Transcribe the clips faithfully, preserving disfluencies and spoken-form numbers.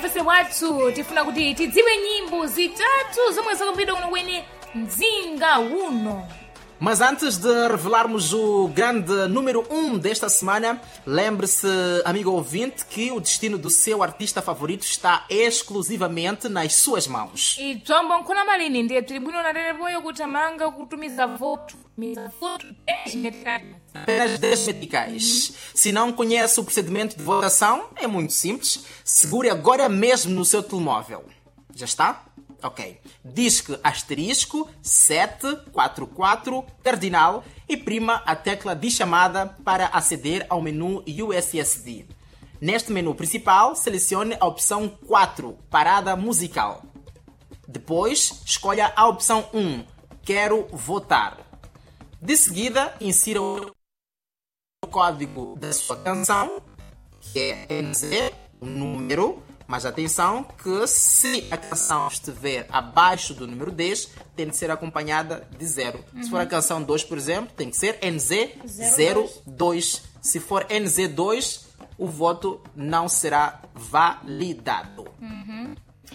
vese wathu tifuna kuti tidziwe nyimbo zitatu zomwe zakumbidwa kuno kwene mzinga uno. Mas antes de revelarmos o grande número um desta semana, lembre-se, amigo ouvinte, que o destino do seu artista favorito está exclusivamente nas suas mãos. E tombo nkuna malini ndiye tili bwino naterepoyo kutamanga kutumiza voto. Miza voto dez meticais. Apenas dez meticais. Se não conhece o procedimento de votação, é muito simples. Segure agora mesmo no seu telemóvel. Já está? Ok. Disque asterisco sete quatro quatro cardinal e prima a tecla de chamada para aceder ao menu U S S D. Neste menu principal, selecione a opção quatro, parada musical. Depois, escolha a opção um, quero votar. De seguida, insira o código da sua canção, que é N Z, o número. Mas atenção que se a canção estiver abaixo do número dez, tem de ser acompanhada de zero. Uhum. Se for a canção dois, por exemplo, tem que ser N Z zero dois. Se for N Z dois, o voto não será validado. Uhum.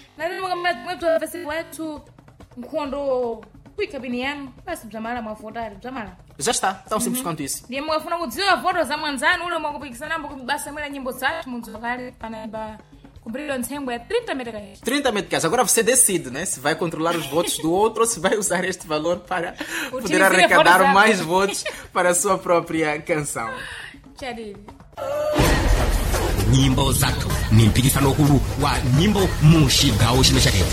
Já está, tão simples quanto isso. trinta meticais. Agora você decide, né? Se vai controlar os votos do outro ou se vai usar este valor para poder arrecadar mais votos para a sua própria canção. Nyimbo zatu ni mpikisano huru wa nyimbo mushigawo shimeshake.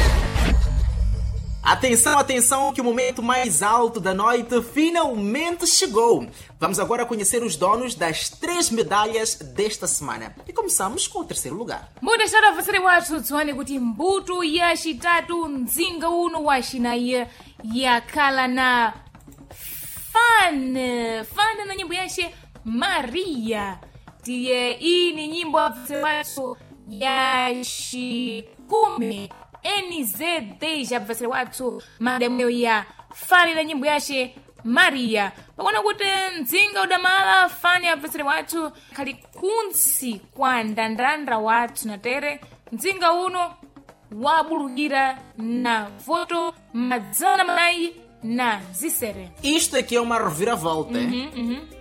Atenção, atenção, que o momento mais alto da noite finalmente chegou. Vamos agora conhecer os donos das três medalhas desta semana. E começamos com o terceiro lugar. Mudashara vasere wathu tsuwane kuti mbuto ya chitatu mzinga uno wa xinayi yakhala na fan fan na nyimbo yace Maria. Tiye iyi ni nyimbo vasere wathu ya xikumi N Z dez abvasire wathu mademyo ya fani na nyimbo yace Maria. Pakona kuti mzinga udamala fani abvasire wathu khali kunsi kwa ndandanda wathu na tere mzinga uno wabulukira na voto madzana manayi na zisere. Isto aqui é uma reviravolta. Uhum, uhum.